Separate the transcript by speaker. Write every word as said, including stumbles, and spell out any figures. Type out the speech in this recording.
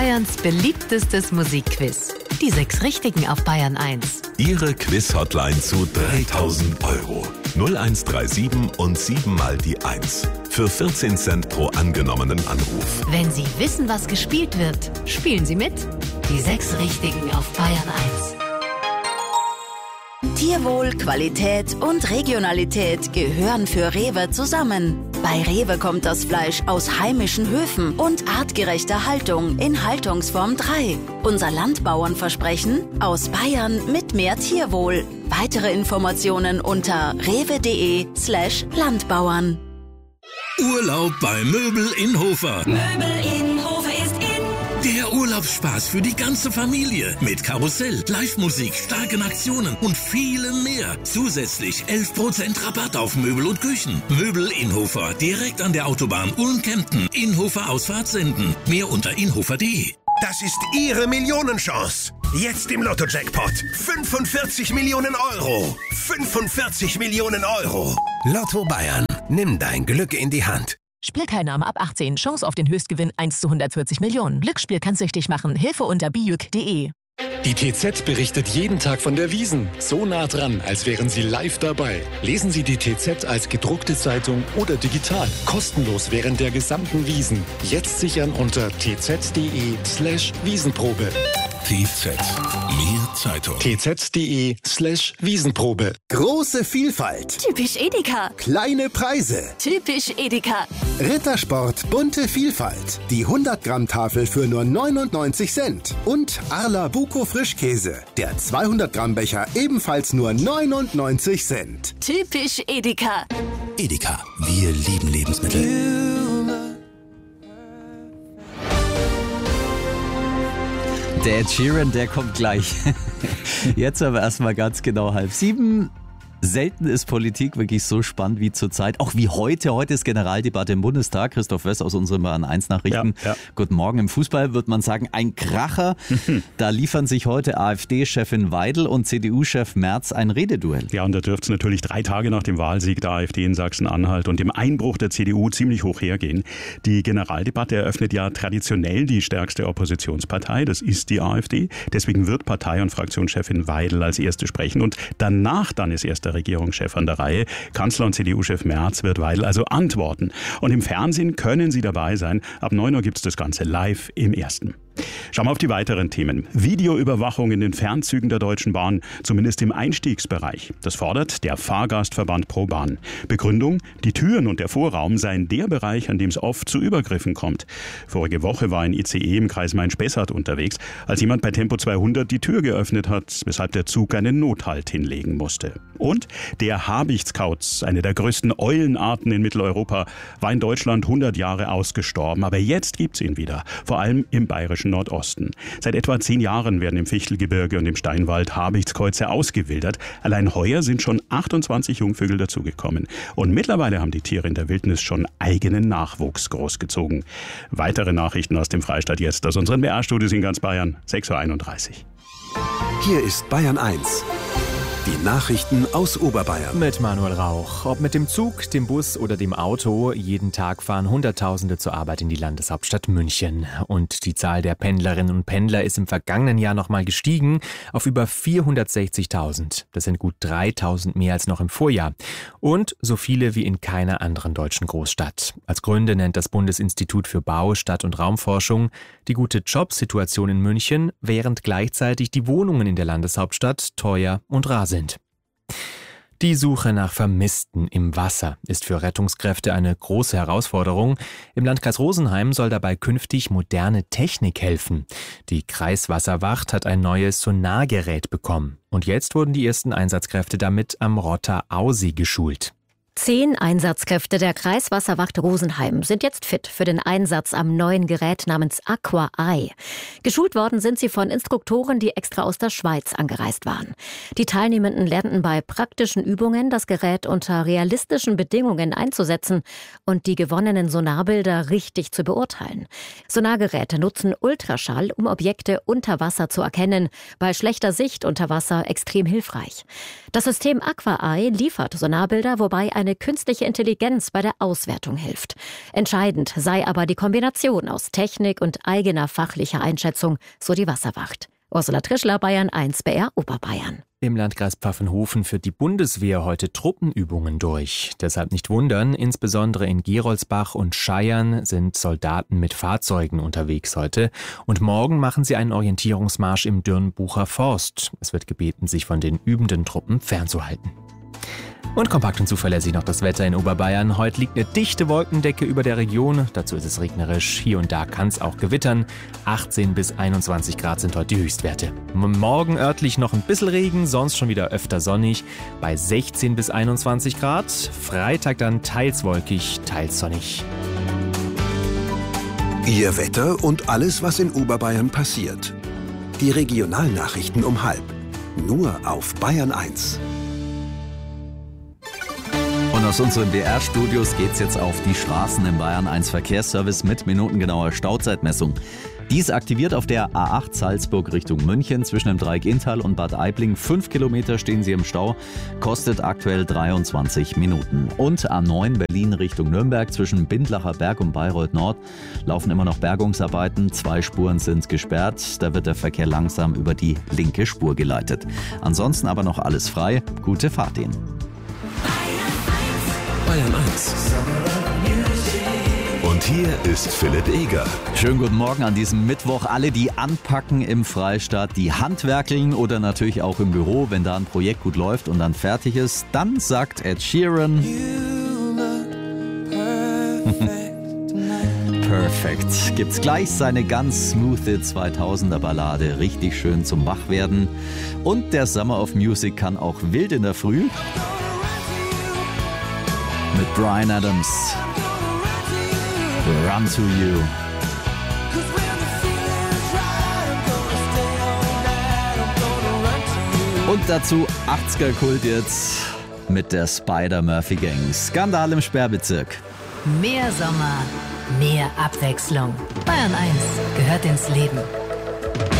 Speaker 1: Bayerns beliebtestes Musikquiz. Die sechs Richtigen auf Bayern eins.
Speaker 2: Ihre Quiz-Hotline zu dreitausend Euro. null eins drei sieben und sieben mal die eins. Für vierzehn Cent pro angenommenen Anruf.
Speaker 1: Wenn Sie wissen, was gespielt wird, spielen Sie mit. Die sechs Richtigen auf Bayern eins.
Speaker 3: Tierwohl, Qualität und Regionalität gehören für Rewe zusammen. Bei Rewe kommt das Fleisch aus heimischen Höfen und artgerechter Haltung in Haltungsform drei. Unser Landbauernversprechen: aus Bayern mit mehr Tierwohl. Weitere Informationen unter rewe.de slash Landbauern.
Speaker 4: Urlaub bei Möbel in Hofer.
Speaker 5: Möbel in Hofer ist in.
Speaker 4: Der Urlaubsspaß für die ganze Familie. Mit Karussell, Live-Musik, starken Aktionen und vielem mehr. Zusätzlich elf Prozent Rabatt auf Möbel und Küchen. Möbel in Hofer, direkt an der Autobahn Ulm-Kempten. Inhofer Ausfahrt senden. Mehr unter inhofer punkt de.
Speaker 6: Das ist Ihre Millionenchance. Jetzt im Lotto-Jackpot. fünfundvierzig Millionen Euro. fünfundvierzig Millionen Euro. Lotto Bayern. Nimm dein Glück in die Hand.
Speaker 7: Spielteilnahme ab achtzehn. Chance auf den Höchstgewinn eins zu hundertvierzig Millionen. Glücksspiel kann süchtig machen. Hilfe unter bijuk punkt de.
Speaker 8: Die T Z berichtet jeden Tag von der Wiesn. So nah dran, als wären Sie live dabei. Lesen Sie die T Z als gedruckte Zeitung oder digital. Kostenlos während der gesamten Wiesn. Jetzt sichern unter tz.de slash Wiesenprobe.
Speaker 4: T Z. Mehr Zeitung.
Speaker 8: tz.de slash Wiesenprobe.
Speaker 9: Große Vielfalt.
Speaker 5: Typisch Edeka.
Speaker 9: Kleine Preise.
Speaker 5: Typisch Edeka.
Speaker 9: Rittersport bunte Vielfalt. Die hundert Gramm Tafel für nur neunundneunzig Cent. Und Arla Buco Frischkäse. Der zweihundert Gramm Becher ebenfalls nur neunundneunzig Cent.
Speaker 5: Typisch Edeka.
Speaker 4: Edeka. Wir lieben Lebensmittel.
Speaker 10: Der Ed Sheeran, der kommt gleich. Jetzt aber erstmal ganz genau halb sieben. Selten ist Politik wirklich so spannend wie zurzeit. Auch wie heute. Heute ist Generaldebatte im Bundestag. Christoph Wess aus unseren Bayern eins Nachrichten. Ja, ja. Guten Morgen. Im Fußball wird man sagen, ein Kracher. Da liefern sich heute AfD-Chefin Weidel und C D U-Chef Merz ein Rededuell.
Speaker 11: Ja, und da dürfte es natürlich drei Tage nach dem Wahlsieg der AfD in Sachsen-Anhalt und dem Einbruch der C D U ziemlich hoch hergehen. Die Generaldebatte eröffnet ja traditionell die stärkste Oppositionspartei. Das ist die AfD. Deswegen wird Partei- und Fraktionschefin Weidel als erste sprechen. Und danach dann ist erst der Regierungschef an der Reihe. Kanzler und C D U-Chef Merz wird Weidel also antworten. Und im Fernsehen können Sie dabei sein. Ab neun Uhr gibt es das Ganze live im Ersten. Schauen wir auf die weiteren Themen. Videoüberwachung in den Fernzügen der Deutschen Bahn, zumindest im Einstiegsbereich. Das fordert der Fahrgastverband ProBahn. Begründung: Die Türen und der Vorraum seien der Bereich, an dem es oft zu Übergriffen kommt. Vorige Woche war ein I C E im Kreis Main-Spessart unterwegs, als jemand bei Tempo zweihundert die Tür geöffnet hat, weshalb der Zug einen Nothalt hinlegen musste. Und der Habichtskauz, eine der größten Eulenarten in Mitteleuropa, war in Deutschland hundert Jahre ausgestorben. Aber jetzt gibt's ihn wieder, vor allem im bayerischen Nordosten. Seit etwa zehn Jahren werden im Fichtelgebirge und im Steinwald Habichtskäuze ausgewildert. Allein heuer sind schon achtundzwanzig Jungvögel dazugekommen. Und mittlerweile haben die Tiere in der Wildnis schon eigenen Nachwuchs großgezogen. Weitere Nachrichten aus dem Freistaat jetzt aus unseren B R-Studios in ganz Bayern, sechs Uhr einunddreißig.
Speaker 9: Hier ist Bayern eins. Die Nachrichten aus Oberbayern.
Speaker 12: Mit Manuel Rauch. Ob mit dem Zug, dem Bus oder dem Auto, jeden Tag fahren Hunderttausende zur Arbeit in die Landeshauptstadt München. Und die Zahl der Pendlerinnen und Pendler ist im vergangenen Jahr nochmal gestiegen auf über vierhundertsechzigtausend. Das sind gut dreitausend mehr als noch im Vorjahr. Und so viele wie in keiner anderen deutschen Großstadt. Als Gründe nennt das Bundesinstitut für Bau, Stadt- und Raumforschung die gute Jobsituation in München, während gleichzeitig die Wohnungen in der Landeshauptstadt teuer und rar sind. Die Suche nach Vermissten im Wasser ist für Rettungskräfte eine große Herausforderung. Im Landkreis Rosenheim soll dabei künftig moderne Technik helfen. Die Kreiswasserwacht hat ein neues Sonargerät bekommen. Und jetzt wurden die ersten Einsatzkräfte damit am Rotter Aussee geschult.
Speaker 13: Zehn Einsatzkräfte der Kreiswasserwacht Rosenheim sind jetzt fit für den Einsatz am neuen Gerät namens Aqua Eye. Geschult worden sind sie von Instruktoren, die extra aus der Schweiz angereist waren. Die Teilnehmenden lernten bei praktischen Übungen, das Gerät unter realistischen Bedingungen einzusetzen und die gewonnenen Sonarbilder richtig zu beurteilen. Sonargeräte nutzen Ultraschall, um Objekte unter Wasser zu erkennen, bei schlechter Sicht unter Wasser extrem hilfreich. Das System Aqua Eye liefert Sonarbilder, wobei ein eine künstliche Intelligenz bei der Auswertung hilft. Entscheidend sei aber die Kombination aus Technik und eigener fachlicher Einschätzung, so die Wasserwacht. Ursula Trischler, Bayern eins, B R Oberbayern.
Speaker 12: Im Landkreis Pfaffenhofen führt die Bundeswehr heute Truppenübungen durch. Deshalb nicht wundern, insbesondere in Geroldsbach und Scheiern sind Soldaten mit Fahrzeugen unterwegs heute. Und morgen machen sie einen Orientierungsmarsch im Dürnbucher Forst. Es wird gebeten, sich von den übenden Truppen fernzuhalten. Und kompakt und zuverlässig noch das Wetter in Oberbayern. Heute liegt eine dichte Wolkendecke über der Region. Dazu ist es regnerisch. Hier und da kann es auch gewittern. achtzehn bis einundzwanzig Grad sind heute die Höchstwerte. Morgen örtlich noch ein bisschen Regen, sonst schon wieder öfter sonnig. Bei sechzehn bis einundzwanzig Grad. Freitag dann teils wolkig, teils sonnig.
Speaker 6: Ihr Wetter und alles, was in Oberbayern passiert. Die Regionalnachrichten um halb. Nur auf Bayern eins.
Speaker 10: Und aus unseren B R-Studios geht's jetzt auf die Straßen im Bayern eins Verkehrsservice mit minutengenauer Stauzeitmessung. Dies aktiviert auf der A acht Salzburg Richtung München zwischen dem Dreieck Inntal und Bad Aibling. Fünf Kilometer stehen sie im Stau, kostet aktuell dreiundzwanzig Minuten. Und A neun Berlin Richtung Nürnberg zwischen Bindlacher Berg und Bayreuth Nord laufen immer noch Bergungsarbeiten. Zwei Spuren sind gesperrt, da wird der Verkehr langsam über die linke Spur geleitet. Ansonsten aber noch alles frei. Gute Fahrt Ihnen.
Speaker 2: Bayern eins. Und hier ist Philipp Eger.
Speaker 10: Schönen guten Morgen an diesem Mittwoch. Alle, die anpacken im Freistaat, die handwerkeln oder natürlich auch im Büro, wenn da ein Projekt gut läuft und dann fertig ist, dann sagt Ed Sheeran Perfekt. Gibt's gleich seine ganz smoothe zweitausender Ballade, richtig schön zum Wachwerden. Und der Summer of Music kann auch wild in der Früh mit Bryan Adams. Run to You. Und dazu achtziger-Kult jetzt mit der Spider-Murphy Gang. Skandal im Sperrbezirk.
Speaker 1: Mehr Sommer, mehr Abwechslung. Bayern eins gehört ins Leben.